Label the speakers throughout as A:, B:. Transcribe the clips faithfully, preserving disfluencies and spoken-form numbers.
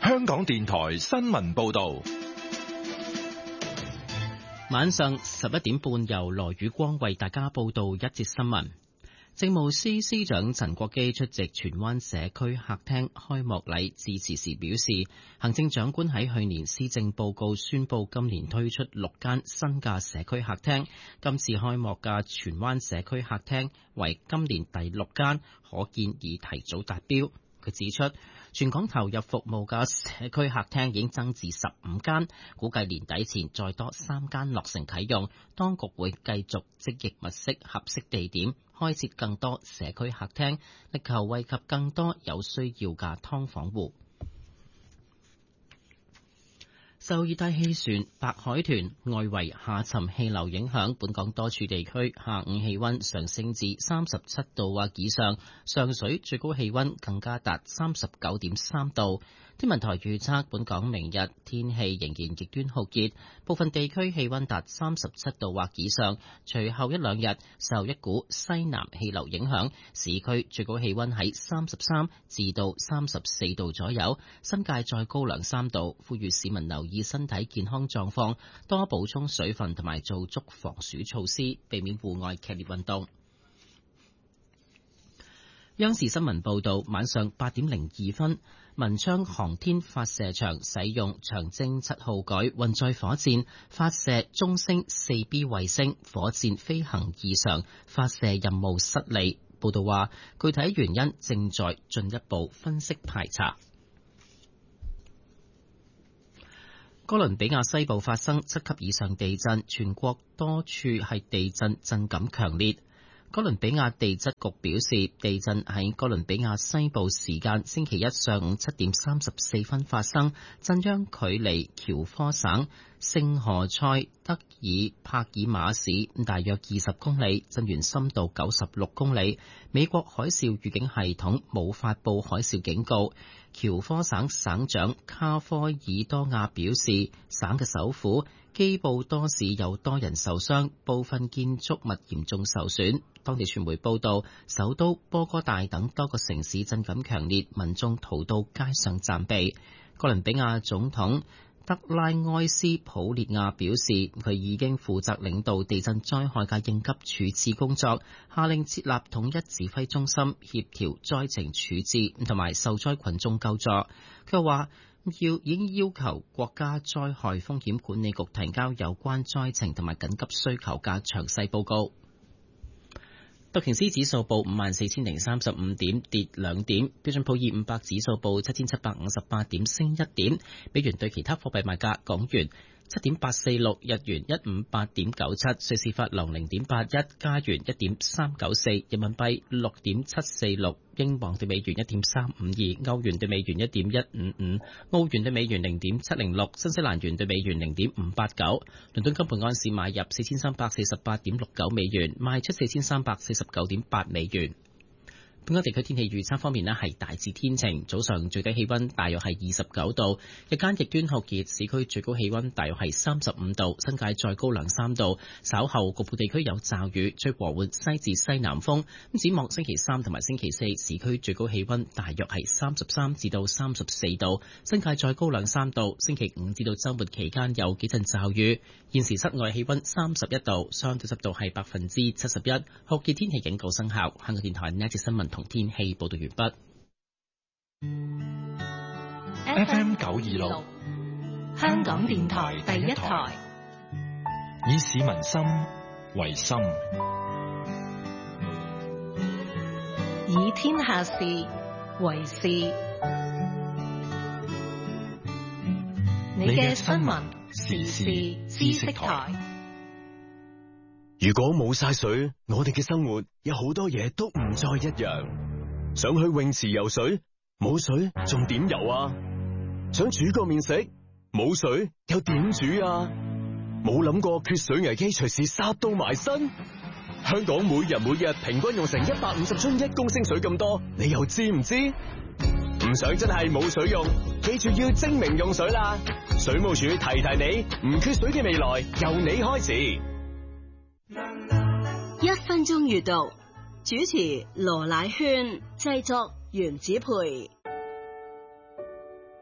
A: 香港電台新聞報道。
B: 晚上十一點半，由羅宇光為大家報道一節新聞。政務司司長陳國基出席荃灣社區客廳開幕禮致辭時表示，行政長官喺去年施政報告宣布今年推出六間新嘅社區客廳，今次開幕嘅荃灣社區客廳為今年第六間，可見已提早達標。佢指出，全港投入服務嘅社區客廳已經增至十五間，估計年底前再多三間落成啟用。當局會繼續積極物色合適地點，開設更多社區客廳，力求惠及更多有需要嘅劏房戶。受熱帶氣旋白海豚外圍下沉氣流影響，本港多處地區下午氣溫上升至三十七度或以上，上水最高氣溫更加達三十九點三度。天文台預測本港明日天氣仍然極端酷熱，部分地區氣溫達三十七度或以上。隨後一兩日受一股西南氣流影響，市區最高氣溫喺三十三至到三十四度左右，新界再高兩三度。呼籲市民留意身體健康狀況，多補充水分同埋做足防暑措施，避免戶外劇烈運動。央視新聞報道，晚上八點零二分，文昌航天發射場使用長征七號改運載火箭發射中星四 B 衛星，火箭飛行異常，發射任務失利。報道話，具體原因正在進一步分析排查。哥倫比亞西部發生七級以上地震，全國多處係地震震感強烈。哥倫比亞地質局表示，地震喺哥倫比亞西部時間星期一上午七點三十四分發生，震央距離喬科省聖何塞德爾帕爾馬市大約二十公里，震源深度九十六公里。美國海嘯預警系統冇發布海嘯警告。喬科省省長卡科爾多亞表示，省嘅首府基布多市有多人受傷，部分建築物嚴重受損。當地傳媒報道，首都波哥大等多個城市震感強烈，民眾逃到街上暫避。哥倫比亞總統德拉埃斯普列亞表示，佢已經負責領導地震災害嘅應急處置工作，下令設立統一指揮中心，協調災情處置同埋受災群眾救助。佢話要已經要求國家災害風險管理局提交有關災情同埋緊急需求嘅詳細報告。道瓊斯指數報五萬四千零三十五點，跌兩點；標準普爾五百指數報七千七百五十八點，升一點。美元對其他貨幣賣價：港元七點八四六，日元一五八點九七，瑞士法郎零點八一，加元一點三九四，人民幣六點七四六，英鎊對美元一點三五二，歐元對美元一點一五五，澳元對美元零點七零六，新西蘭元對美元零點五八九。倫敦金本安士買入四千三百四十八點六九美元，賣出四千三百四十九點八美元。本港地區天氣預測方面呢，係大致天晴，早上最低氣溫大約係二十九度，日間極端酷熱，市區最高氣溫大約係三十五度，新界再高兩三度。稍後局部地區有驟雨，吹和緩西至西南風。咁展望星期三同埋星期四，市區最高氣溫大約係三十三至到三十四度，新界再高兩三度。星期五至到週末期間有幾陣驟雨。現時室外氣溫三十一度，相對濕度係百分之七十一，酷熱天氣警告生效。香港電台呢一節新聞同天氣報道完畢。
A: F M 九二六，
C: 香港電台第一台，
A: 以市民心為心，
C: 以天下事為事。你嘅新聞時事知識台。
D: 如果冇晒水，我哋嘅生活有好多嘢都唔再一樣。想去泳池游水，冇水仲點游啊？想煮個麵食，冇水又點煮啊？冇諗過缺水危機隨時殺到埋身。香港每日每日平均用成一百五十樽一公升水咁多，你又知唔知？唔想真係冇水用，記住要精明用水啦！水務署提提你，唔缺水嘅未來由你開始。
E: 一分鐘閱讀，主持羅乃萱，製作原子培。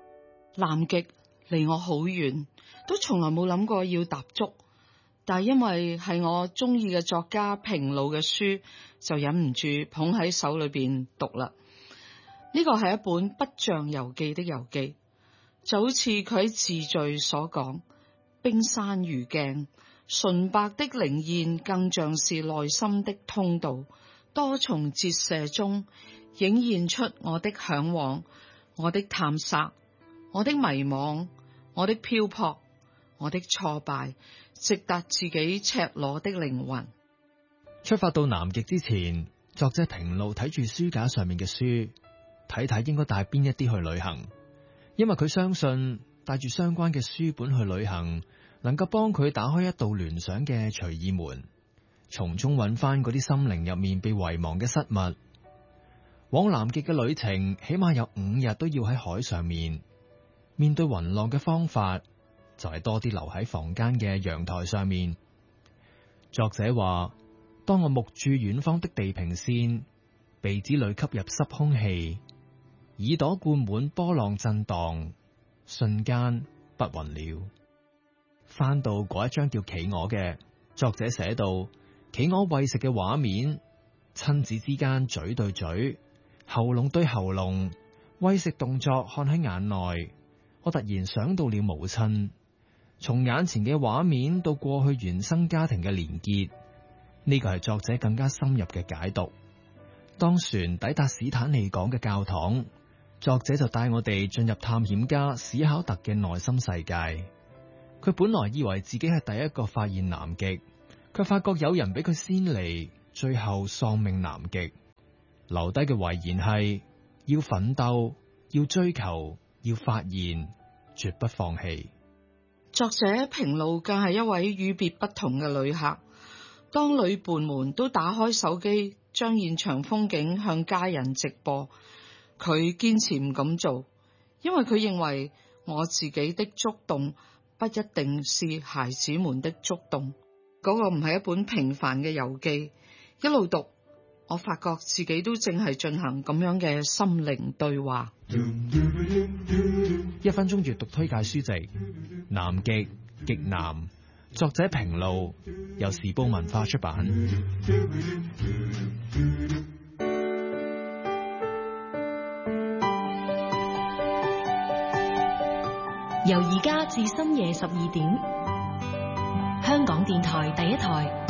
F: 南極離我好遠，都從來冇諗過要踏足，但係因為係我中意嘅作家平路嘅書，就忍唔住捧喺手裏邊讀啦。呢個係一本不像遊記的遊記，就好似佢喺自序所講，冰山如鏡，純白的靈焰更像是內心的通道，多重折射中映現出我的向往，我的探索，我的迷惘，我的漂泊，我的挫敗，直達自己赤裸的靈魂。
G: 出發到南極之前，作者平路睇住書架上面嘅書，睇睇應該帶邊一啲去旅行，因為佢相信帶住相關嘅書本去旅行，能夠幫佢打開一道聯想嘅隨意門，從中揾翻嗰啲心靈入面被遺忘嘅失物。往南極嘅旅程起碼有五日都要喺海上面，面對雲浪嘅方法就係多啲留喺房間嘅陽台上面。作者話，當我目注遠方的地平線，鼻子裏吸入濕空氣，耳朵灌滿波浪震盪，瞬間不暈了。翻到嗰一張叫企鵝嘅，作者寫到企鵝餵食嘅畫面，親子之間嘴對嘴，喉嚨對喉嚨，餵食動作看喺眼內。我突然想到了母親，從眼前嘅畫面到過去原生家庭嘅連結，呢個係作者更加深入嘅解讀。當船抵達史坦利港嘅教堂，作者就帶我哋進入探險家史考特嘅內心世界。佢本來以為自己係第一個發現南極，卻發覺有人比佢先嚟，最後喪命南極。留低嘅遺言係要奮鬥，要追求，要發現，絕不放棄。
F: 作者平路更係一位與別不同嘅旅客。當旅伴們都打開手機，將現場風景向家人直播，佢堅持唔敢做，因為佢認為我自己的觸動不一定是孩子們的觸動。嗰個唔係一本平凡嘅遊記。一路讀，我發覺自己都正係進行咁樣嘅心靈對話。
G: 一分鐘閱讀推介書籍《南極極南》，作者平路，由時報文化出版。
C: 由而家至深夜十二點，香港電台第一台。